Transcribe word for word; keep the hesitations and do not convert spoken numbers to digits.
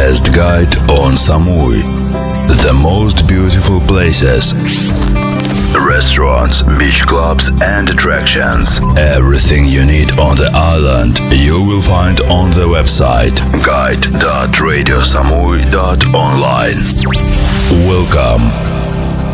best guide on Samui. The most beautiful places, restaurants, beach clubs and attractions. Everything you need on the island you will find on the website guide dot radio samui dot online. Welcome